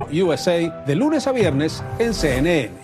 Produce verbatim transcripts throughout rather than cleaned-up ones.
U S A de lunes a viernes en C N N.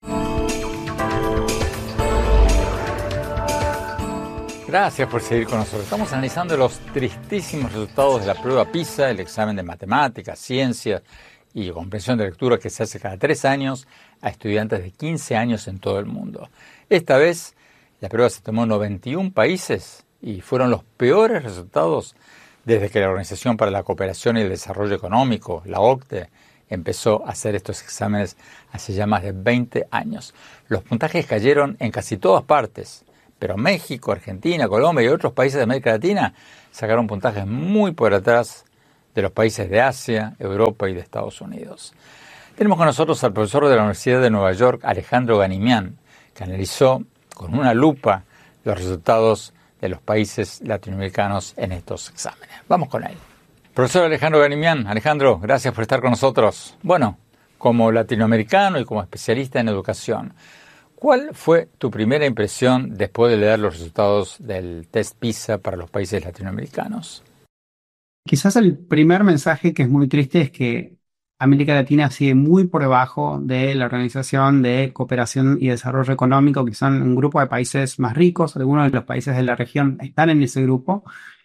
Gracias por seguir con nosotros. Estamos analizando los tristísimos resultados de la prueba PISA, el examen de matemáticas, ciencias y comprensión de lectura que se hace cada tres años a estudiantes de quince años en todo el mundo. Esta vez la prueba se tomó en noventa y uno países y fueron los peores resultados desde que la Organización para la Cooperación y el Desarrollo Económico, la O C D E, empezó a hacer estos exámenes hace ya más de veinte años. Los puntajes cayeron en casi todas partes, pero México, Argentina, Colombia y otros países de América Latina sacaron puntajes muy por atrás de los países de Asia, Europa y de Estados Unidos. Tenemos con nosotros al profesor de la Universidad de Nueva York, Alejandro Ganimián, que analizó con una lupa los resultados de los países latinoamericanos en estos exámenes. Vamos con él. Profesor Alejandro Ganimián, Alejandro, gracias por estar con nosotros. Bueno, como latinoamericano y como especialista en educación, ¿cuál fue tu primera impresión después de leer los resultados del test PISA para los países latinoamericanos? Quizás el primer mensaje que es muy triste es que América Latina sigue muy por debajo de la Organización de Cooperación y Desarrollo Económico, que son un grupo de países más ricos. Algunos de los países de la región están en ese grupo.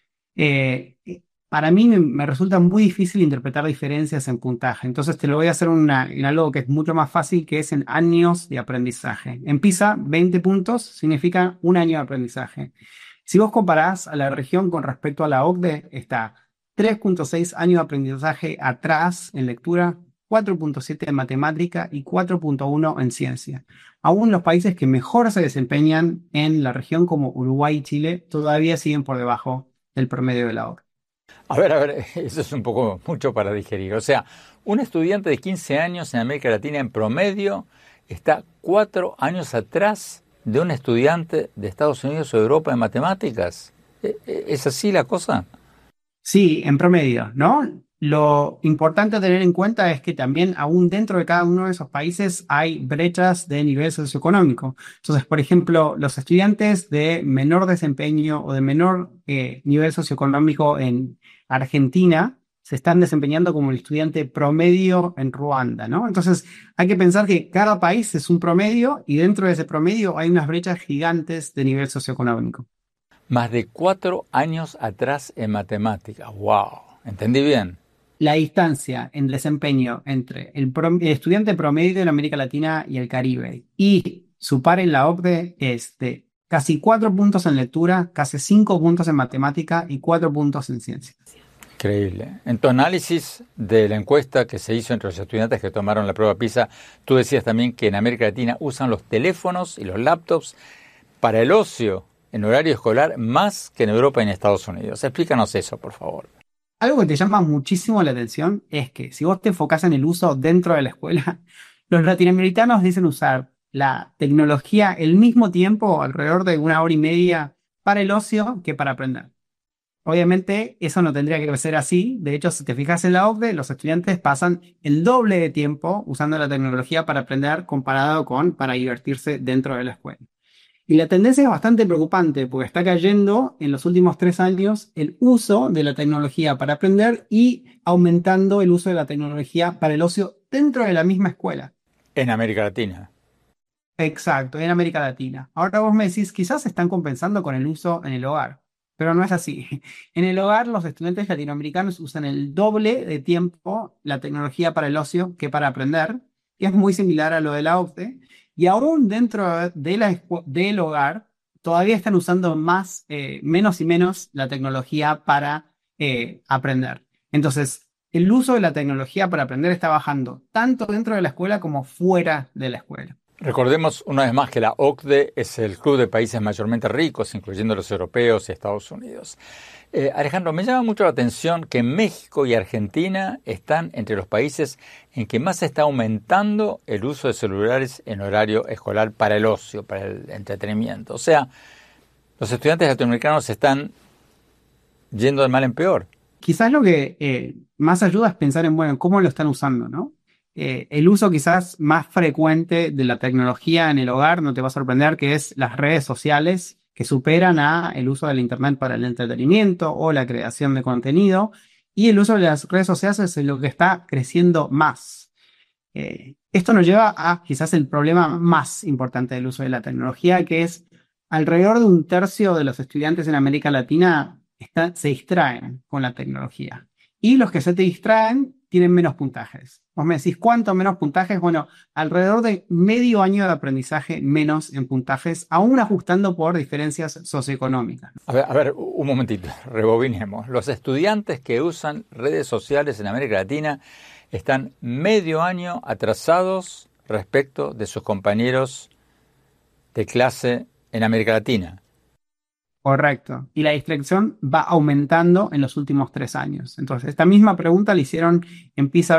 Eh, para mí me, me resulta muy difícil interpretar diferencias en puntaje. Entonces te lo voy a hacer una, en algo que es mucho más fácil, que es en años de aprendizaje. En PISA, veinte puntos significa un año de aprendizaje. Si vos comparás a la región con respecto a la O C D E, está tres punto seis años de aprendizaje atrás en lectura, cuatro punto siete en matemática y cuatro punto uno en ciencia. Aún los países que mejor se desempeñan en la región, como Uruguay y Chile, todavía siguen por debajo del promedio de la O C D E. A ver, a ver, eso es un poco mucho para digerir. O sea, un estudiante de quince años en América Latina en promedio está cuatro años atrás de un estudiante de Estados Unidos o Europa en matemáticas. ¿Es así la cosa? Sí, en promedio, ¿no? Lo importante a tener en cuenta es que también aún dentro de cada uno de esos países hay brechas de nivel socioeconómico. Entonces, por ejemplo, los estudiantes de menor desempeño o de menor eh, nivel socioeconómico en Argentina se están desempeñando como el estudiante promedio en Ruanda, ¿no? Entonces, hay que pensar que cada país es un promedio y dentro de ese promedio hay unas brechas gigantes de nivel socioeconómico. Más de cuatro años atrás en matemáticas. ¡Wow! ¿Entendí bien? La distancia en desempeño entre el, prom- el estudiante promedio en América Latina y el Caribe y su par en la O C D E es de casi cuatro puntos en lectura, casi cinco puntos en matemática y cuatro puntos en ciencia. Increíble. En tu análisis de la encuesta que se hizo entre los estudiantes que tomaron la prueba PISA, tú decías también que en América Latina usan los teléfonos y los laptops para el ocio en horario escolar más que en Europa y en Estados Unidos. Explícanos eso, por favor. Algo que te llama muchísimo la atención es que si vos te enfocás en el uso dentro de la escuela, los latinoamericanos dicen usar la tecnología el mismo tiempo, alrededor de una hora y media, para el ocio que para aprender. Obviamente eso no tendría que ser así. De hecho, si te fijas en la O C D E, los estudiantes pasan el doble de tiempo usando la tecnología para aprender comparado con para divertirse dentro de la escuela. Y la tendencia es bastante preocupante porque está cayendo en los últimos tres años el uso de la tecnología para aprender y aumentando el uso de la tecnología para el ocio dentro de la misma escuela. En América Latina. Exacto, en América Latina. Ahora vos me decís, quizás están compensando con el uso en el hogar, pero no es así. En el hogar los estudiantes latinoamericanos usan el doble de tiempo la tecnología para el ocio que para aprender, y es muy similar a lo de la O C D E. Y aún dentro de la escu- del hogar, todavía están usando más, eh, menos y menos la tecnología para eh, aprender. Entonces, el uso de la tecnología para aprender está bajando tanto dentro de la escuela como fuera de la escuela. Recordemos una vez más que la O C D E es el club de países mayormente ricos, incluyendo los europeos y Estados Unidos. Eh, Alejandro, me llama mucho la atención que México y Argentina están entre los países en que más se está aumentando el uso de celulares en horario escolar para el ocio, para el entretenimiento. O sea, los estudiantes latinoamericanos están yendo de mal en peor. Quizás lo que eh, más ayuda es pensar en, bueno, cómo lo están usando, ¿no? Eh, el uso quizás más frecuente de la tecnología en el hogar, no te va a sorprender, que es las redes sociales, que superan a el uso del internet para el entretenimiento o la creación de contenido. y el uso de las redes sociales es lo que está creciendo más. Eh, esto nos lleva a quizás el problema más importante del uso de la tecnología, que es alrededor de un tercio de los estudiantes en América Latina está- se distraen con la tecnología. Y los que se te distraen tienen menos puntajes. Vos me decís, ¿cuánto menos puntajes? Bueno, alrededor de medio año de aprendizaje menos en puntajes, aún ajustando por diferencias socioeconómicas. A ver, a ver, un momentito, rebobinemos. Los estudiantes que usan redes sociales en América Latina están medio año atrasados respecto de sus compañeros de clase en América Latina. Correcto. Y la distracción va aumentando en los últimos tres años. Entonces, esta misma pregunta la hicieron en PISA